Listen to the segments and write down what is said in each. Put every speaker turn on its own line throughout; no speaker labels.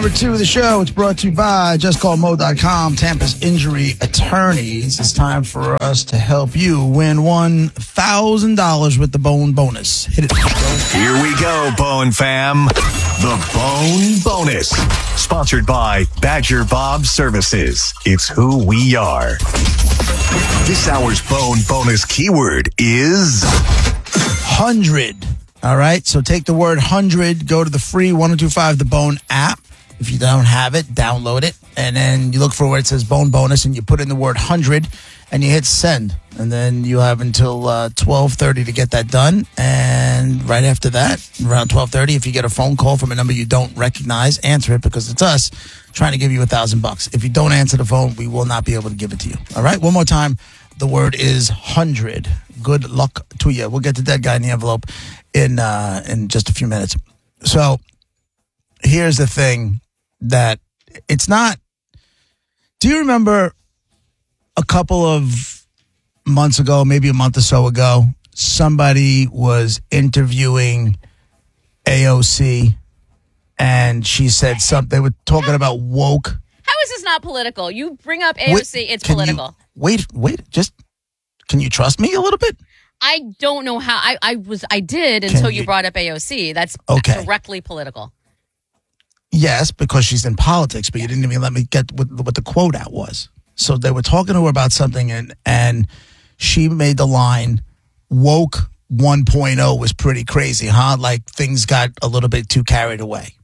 number 2 of the show. It's brought to you by JustCallMo.com, Tampa's injury attorneys. It's time for us to help you win $1,000 with the Bone Bonus. Hit it.
Here we go, Bone fam. The Bone Bonus. Sponsored by Badger Bob Services. It's who we are. This hour's Bone Bonus keyword is
100. All right, so take the word 100, go to the free 1025 The Bone app. If you don't have it, download it, and then you look for where it says Bone Bonus, and you put in the word 100, and you hit send. And then you have until 12:30 to get that done. And right after that, around 12:30, if you get a phone call from a number you don't recognize, answer it, because it's us trying to give you $1,000. If you don't answer the phone, we will not be able to give it to you. All right, one more time. The word is 100. Good luck to you. We'll get the dead guy in the envelope in just a few minutes. So here's the thing that it's not. Do you remember a couple of months ago, maybe a month or so ago, somebody was interviewing AOC and she said something. They were talking about woke.
How is this not political? You bring up AOC, it's political.
Wait, just, can you trust me a little bit?
I don't know how. I did until you brought up AOC. That's directly political.
Yes, because she's in politics, but you didn't even let me get what the quote out was. So they were talking to her about something, and she made the line, woke 1.0 was pretty crazy, huh? Like things got a little bit too carried away.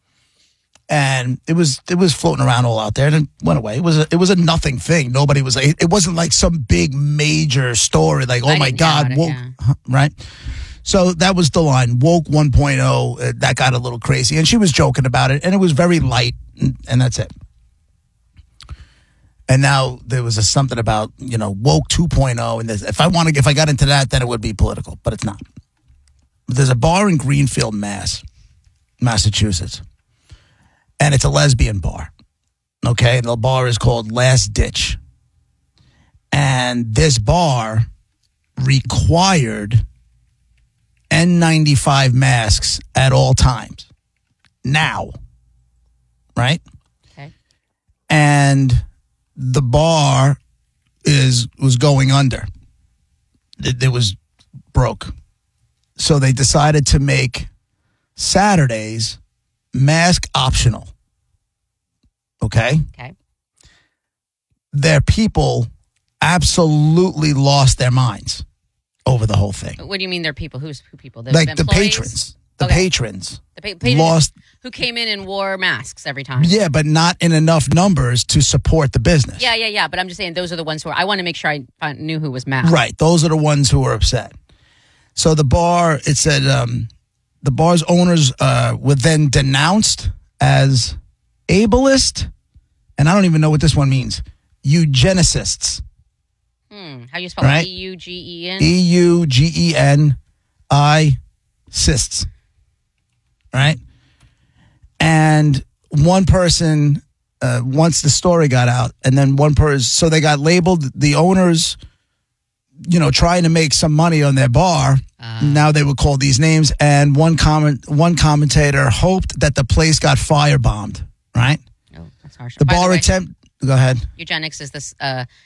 And it was floating around all out there, and it went away. It was a nothing thing. Nobody was. It wasn't like some big major story. Like, oh my God, woke, right? So that was the line, woke 1.0. That got a little crazy, and she was joking about it, and it was very light, and that's it. And now there was something about woke 2.0, and if I got into that, then it would be political, but it's not. There's a bar in Greenfield, Massachusetts. And it's a lesbian bar, okay? And the bar is called Last Ditch. And this bar required N95 masks at all times. Now, right?
Okay.
And the bar was going under. It was broke. So they decided to make Saturdays mask optional. Okay?
Okay.
Their people absolutely lost their minds over the whole thing.
What do you mean they're people? Who people?
Like the patrons. The patrons.
The patrons
lost.
Who came in and wore masks every time.
Yeah, but not in enough numbers to support the business.
Yeah. But I'm just saying those are the ones who I want to make sure I knew who was masked.
Right. Those are the ones who were upset. So the bar, it said the bar's owners were then denounced as ableist, and I don't even know what this one means. Eugenicists.
How you spell
right?
E-U-G-E-N?
E-U-G-E-N-I cysts. Right? And one person, once the story got out, and then one person, so they got labeled, the owners, trying to make some money on their bar. Now they would call these names, and one commentator hoped that the place got firebombed, right?
Oh, that's harsh.
The bar attempt. Go ahead.
Eugenics is this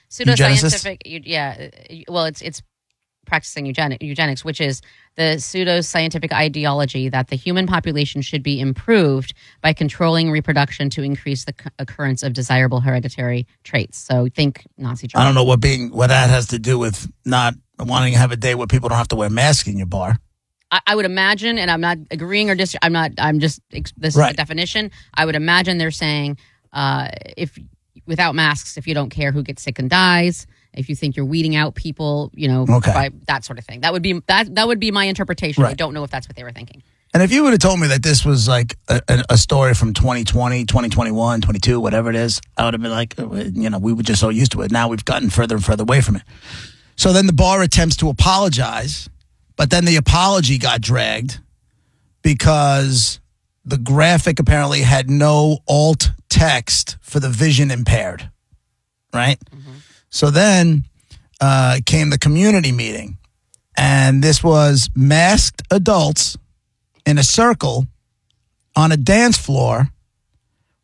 pseudoscientific. Well, it's practicing eugenics, which is the pseudoscientific ideology that the human population should be improved by controlling reproduction to increase the occurrence of desirable hereditary traits. So think Nazi Germany.
I don't know what that has to do with not wanting to have a day where people don't have to wear masks in your bar.
I would imagine, and I'm not agreeing or this is the definition. I would imagine they're saying if without masks, if you don't care who gets sick and dies, if you think you're weeding out people, by that sort of thing. That would be my interpretation. Right. I don't know if that's what they were thinking.
And if you would have told me that this was like a story from 2020, 2021, 22, whatever it is, I would have been like, we were just so used to it. Now we've gotten further and further away from it. So then the bar attempts to apologize, but then the apology got dragged because the graphic apparently had no alt text for the vision impaired, right? Mm-hmm. So then came the community meeting, and this was masked adults in a circle on a dance floor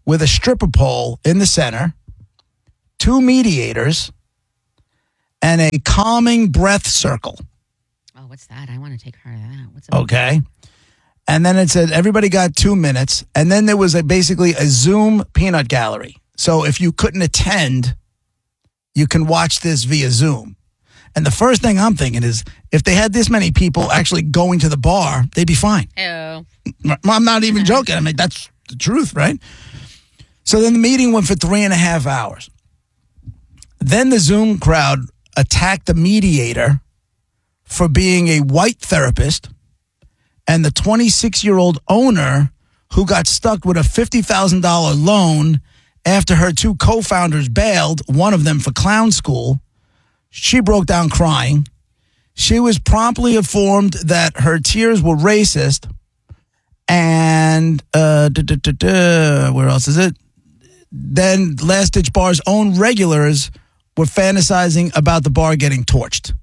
with a stripper pole in the center, 2 mediators, and a calming breath circle.
Oh, what's that? I want to take part of that. What's
okay? And then it said everybody got 2 minutes, and then there was basically a Zoom peanut gallery. So if you couldn't attend, you can watch this via Zoom. And the first thing I'm thinking is, if they had this many people actually going to the bar, they'd be fine.
Oh.
I'm not even joking. I mean, that's the truth, right? So then the meeting went for 3.5 hours. Then the Zoom crowd attacked the mediator for being a white therapist and the 26-year-old owner who got stuck with a $50,000 loan after her 2 co-founders bailed, one of them for clown school. She broke down crying. She was promptly informed that her tears were racist. And where else is it? Then Last Ditch Bar's own regulars were fantasizing about the bar getting torched.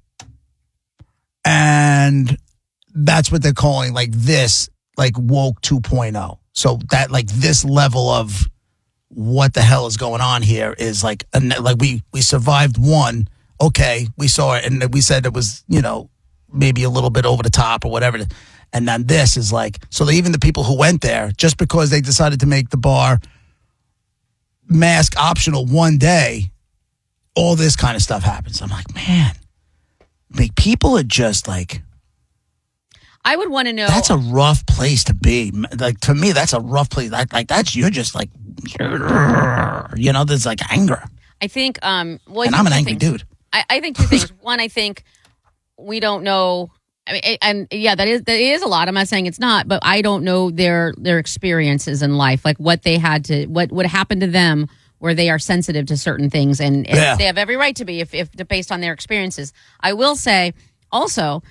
And that's what they're calling like this, like woke 2.0. So that like this level of what the hell is going on here is like we survived one. Okay, we saw it and we said it was, maybe a little bit over the top or whatever. And then this is like, so even the people who went there, just because they decided to make the bar mask optional one day, all this kind of stuff happens. I'm like, man, people are just like,
I would want to know.
That's a rough place to be. Like, to me, that's a rough place. Like that's, you're just like, there's like anger.
I think, and
I'm an angry dude.
I think 2 things. One, I think we don't know. I mean, and yeah, that is a lot. I'm not saying it's not, but I don't know their experiences in life, like what they had to, what happened to them, where they are sensitive to certain things, and they have every right to be if based on their experiences. I will say also,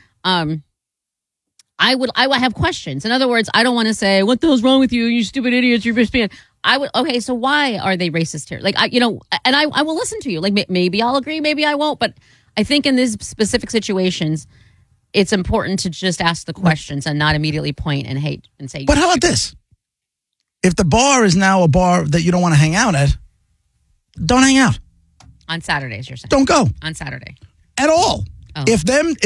I would have questions. In other words, I don't want to say, "What the hell's wrong with you? You stupid idiots! You're just being." Okay, so why are they racist here? Like, and I will listen to you. Like, maybe I'll agree, maybe I won't. But I think in these specific situations, it's important to just ask the questions and not immediately point and hate and say.
But how about this? If the bar is now a bar that you don't want to hang out at, don't hang out.
On Saturdays, you're saying?
Don't go.
On Saturday.
At all.
Oh.
If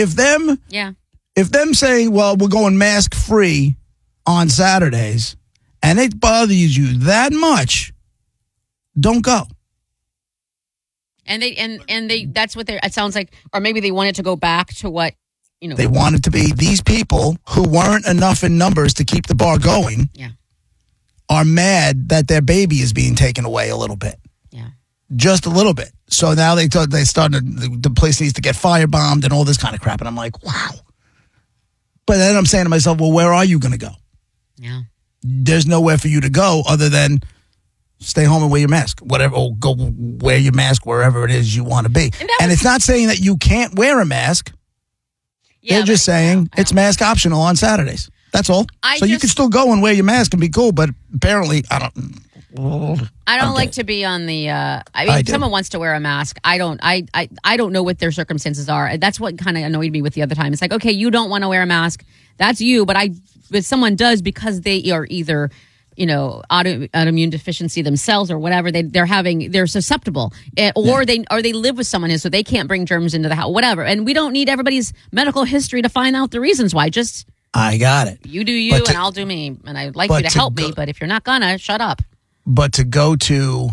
them saying, well, we're going mask free on Saturdays, and it bothers you that much, don't go.
And they that's what it sounds like, or maybe they wanted to go back to what,
They wanted to be these people who weren't enough in numbers to keep the bar going.
Yeah.
Are mad that their baby is being taken away a little bit.
Yeah.
Just a little bit. So now they started, the place needs to get firebombed and all this kind of crap. And I'm like, wow. But then I'm saying to myself, well, where are you going to go?
Yeah.
There's nowhere for you to go other than stay home and wear your mask. Whatever, or go wear your mask wherever it is you want to be. And it's not saying that you can't wear a mask. Yeah, they're just saying it's mask optional on Saturdays. That's all. You can still go and wear your mask and be cool, but apparently I don't
like to be on the. If someone wants to wear a mask, I don't know what their circumstances are. That's what kind of annoyed me with the other time. It's like, okay, you don't want to wear a mask, that's you, but someone does because they are either autoimmune deficiency themselves or whatever. They're susceptible, or they live with someone who, so they can't bring germs into the house, whatever. And we don't need everybody's medical history to find out the reasons why. Just
I got it.
You do you, and I'll do me, and I'd like you to help me. But if you're not gonna, shut up.
But to go to,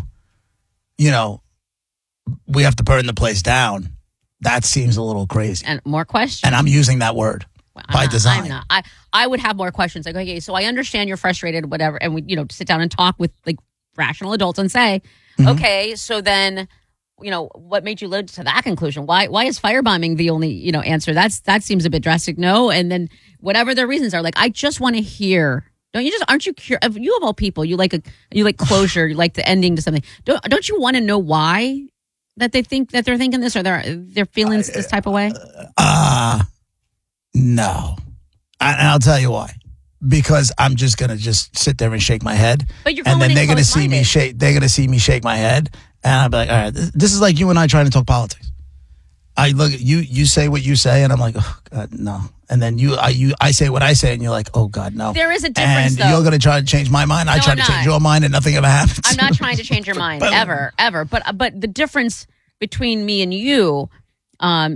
we have to burn the place down. That seems a little crazy.
And more questions.
And I'm using that word by design.
I'm not. I would have more questions. Like, okay, so I understand you're frustrated, whatever, and we, sit down and talk with like rational adults and say, okay, so then, what made you lead to that conclusion? Why is firebombing the only, answer? That seems a bit drastic. No, and then whatever their reasons are, like, I just want to hear. Aren't you curious? You of all people, you like closure, you like the ending to something. Don't you want to know why that they're thinking this, or they're feeling this type of way?
No. And I'll tell you why. Because I'm just gonna sit there and shake my head.
But you're
and then they're gonna see me shake. They're gonna see me shake my head, and I'll be like, all right, this is like you and I trying to talk politics. I look at you. You say what you say, and I'm like, oh God, no. And then I say what I say, and you're like, oh God, no.
There is a difference,
and
though.
you're going to try to change my mind. I try to change your mind, and nothing ever happens.
I'm not trying to change your mind ever. But the difference between me and you